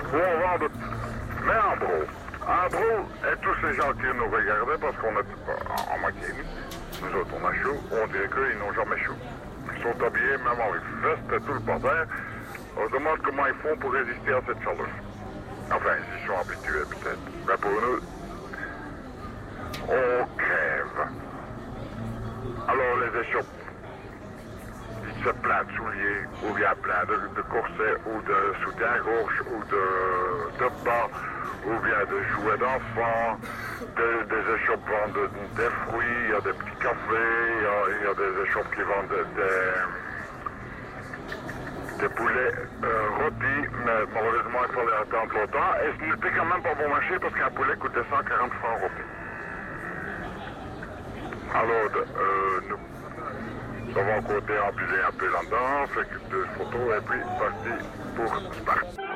où on vend de... Mais en gros, et tous ces gens qui nous regardaient parce qu'on est en maquine, nous autres on a chaud, on dirait qu'ils n'ont jamais chaud. Ils sont habillés même avec veste et tout le bordel. On se demande comment ils font pour résister à cette chaleur. Enfin, ils y sont habitués peut-être. Mais pour nous, on crève. Alors les échoppes, ils se plein de souliers, ou bien plein de corsets, ou de soutien-gorge, ou de bas, ou bien de jouets d'enfants, des échoppes vendent des fruits, il y a des petits cafés, il y a des échoppes qui vendent des poulets rôtis, mais malheureusement il fallait attendre longtemps, et ce n'était quand même pas bon marché parce qu'un poulet coûtait 140 francs rôtis. Alors, nous avons encore déambulé un peu là-dedans, fait que 2 photos et puis parti pour Sparte.